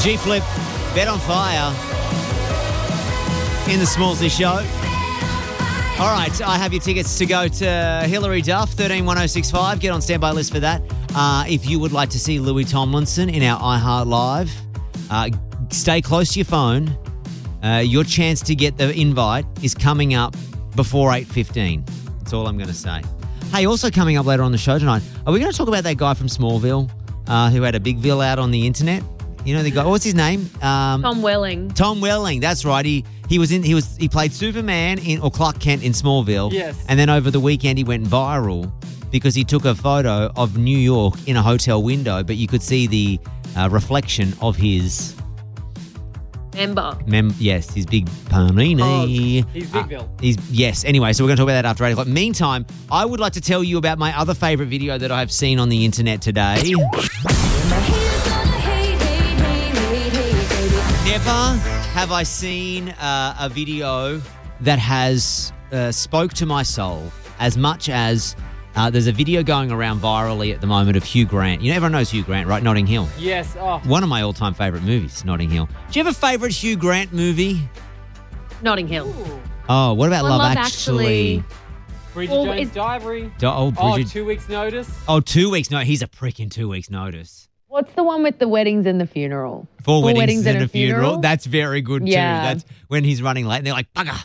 G-Flip, Bet on Fire in the Smallsy Show. All right, I have your tickets to go to Hilary Duff, 131065. Get on standby list for that. If you would like to see Louis Tomlinson in our iHeart Live, stay close to your phone. Your chance to get the invite is coming up before 8:15. That's all I'm going to say. Hey, also coming up later on the show tonight, are we going to talk about that guy from Smallville who had a big bill out on the internet? You know the guy. What's his name? Tom Welling. Tom Welling. That's right. He played Superman or Clark Kent in Smallville. Yes. And then over the weekend he went viral because he took a photo of New York in a hotel window, but you could see the reflection of his yes, his big panini. He's Bigville. Yes. Anyway, so we're going to talk about that after 8 o'clock. Meantime, I would like to tell you about my other favourite video that I've seen on the internet today. Never have I seen a video that has spoke to my soul as much as there's a video going around virally at the moment of Hugh Grant. You know, everyone knows Hugh Grant, right? Notting Hill. Yes. Oh. One of my all-time favourite movies, Notting Hill. Do you have a favourite Hugh Grant movie? Notting Hill. Ooh. Oh, what about Love Actually? Bridget Well, Jones' Diary. Bridget. 2 weeks' notice. Oh, 2 weeks. No, he's a prick in 2 weeks' notice. What's the one with the weddings and the funeral? Four weddings and a funeral. funeral. That's very good Yeah. too. That's when he's running late and they're like, bugger.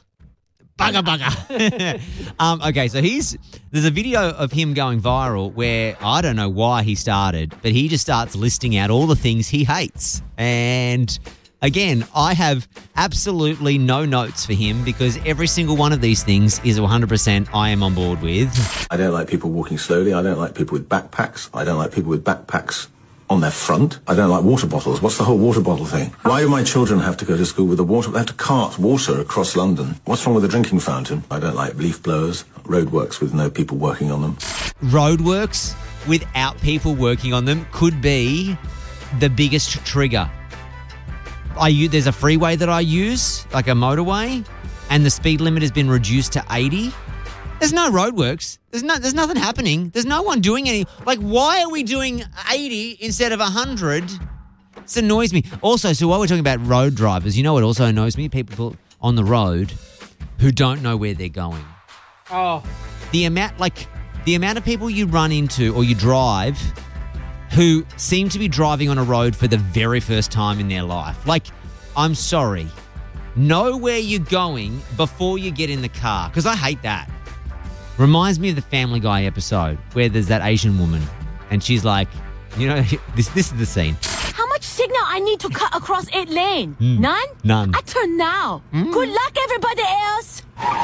Okay, so there's a video of him going viral where I don't know why he started, but he just starts listing out all the things he hates. And again, I have absolutely no notes for him because every single one of these things is 100% I am on board with. I don't like people walking slowly. I don't like people with backpacks. I don't like people with backpacks on their front. I don't like water bottles. What's the whole water bottle thing? Why do my children have to go to school with a water? They have to cart water across London. What's wrong with a drinking fountain? I don't like leaf blowers, roadworks with no people working on them. Roadworks without people working on them could be the biggest trigger. There's a freeway that I use, like a motorway, and the speed limit has been reduced to 80. There's no roadworks. There's nothing happening. There's no one doing any. Like, why are we doing 80 instead of 100? This annoys me. Also, so while we're talking about road drivers, you know what also annoys me? People on the road who don't know where they're going. Oh. The amount of people you run into or you drive who seem to be driving on a road for the very first time in their life. Like, I'm sorry. Know where you're going before you get in the car, because I hate that. Reminds me of the Family Guy episode where there's that Asian woman and she's like, you know, this is the scene. How much signal I need to cut across 8 lane? None? None. I turn now. Good luck, everybody else.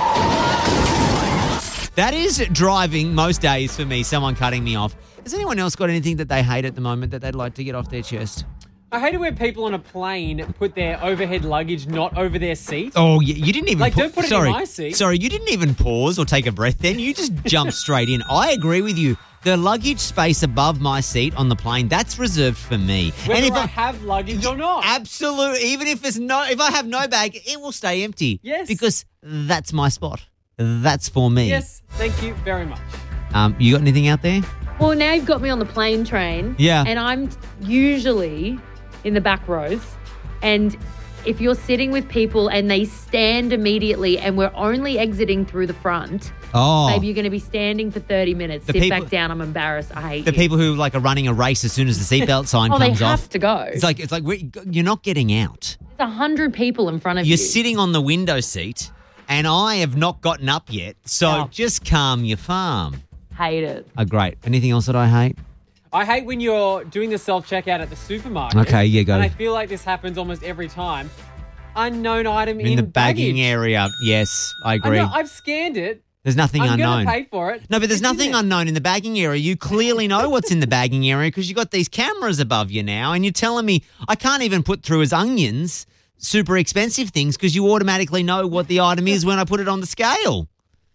That is driving most days for me, someone cutting me off. Has anyone else got anything that they hate at the moment that they'd like to get off their chest? I hate it when people on a plane put their overhead luggage not over their seat. Oh, you didn't even... Don't put it in my seat. Sorry, you didn't even pause or take a breath then. You just jumped straight in. I agree with you. The luggage space above my seat on the plane, that's reserved for me. Whether and if I have luggage or not. Absolutely. Even if I have no bag, it will stay empty. Yes. Because that's my spot. That's for me. Yes, thank you very much. You got anything out there? Well, now you've got me on the plane train. Yeah. And I'm usually in the back rows. And if you're sitting with people and they stand immediately and we're only exiting through the front, maybe you're going to be standing for 30 minutes. Sit back down. I'm embarrassed. I hate the people who are running a race as soon as the seatbelt sign comes off. They have to go. It's like you're not getting out. There's 100 people in front of you. You're sitting on the window seat and I have not gotten up yet. So just calm your farm. Hate it. Oh, great. Anything else that I hate? I hate when you're doing the self-checkout at the supermarket. Okay, yeah, go. And I feel like this happens almost every time. Unknown item in the bagging baggage. area. Yes, I agree. I've scanned it. There's nothing unknown. I'm going to pay for it. No, but there's nothing unknown in the bagging area. You clearly know what's in the bagging area because you've got these cameras above you now and you're telling me I can't even put through as onions super expensive things because you automatically know what the item is when I put it on the scale.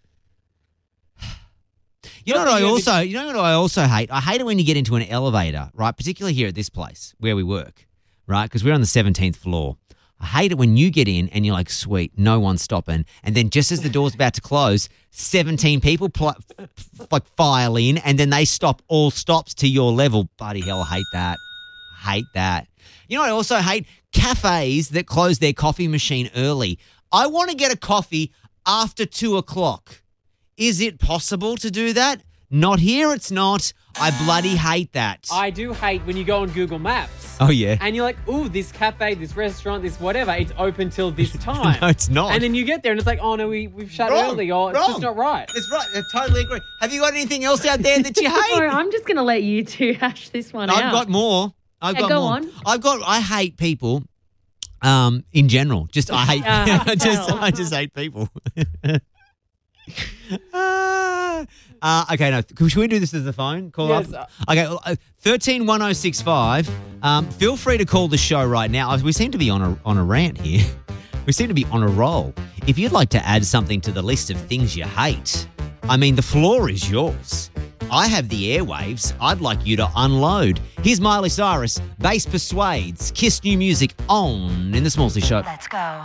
You know what I also hate? I hate it when you get into an elevator, right? Particularly here at this place where we work, right? Because we're on the 17th floor. I hate it when you get in and you're like, sweet, no one's stopping. And then just as the door's about to close, 17 people file in and then they stop all stops to your level. Bloody hell, I hate that. hate that. You know what I also hate? Cafes that close their coffee machine early. I want to get a coffee after 2 o'clock. Is it possible to do that? Not here, it's not. I bloody hate that. I do hate when you go on Google Maps. Oh, yeah. And you're like, ooh, this cafe, this restaurant, this whatever, it's open till this time. No, it's not. And then you get there and it's like, oh, no, we've shut early, or it's just not right. It's right. I totally agree. Have you got anything else out there that you hate? No, I'm just going to let you two hash this one out. I've got more. Go on. I hate people in general. Just I hate I just hate people. Okay, no. Should we do this as the phone? Call Yes. up. Okay, 131065. Feel free to call the show right now. We seem to be on a rant here. We seem to be on a roll. If you'd like to add something to the list of things you hate, I mean, the floor is yours. I have the airwaves. I'd like you to unload. Here's Miley Cyrus. Bass Persuades. Kiss New Music on in the Smallsy Show. Let's go.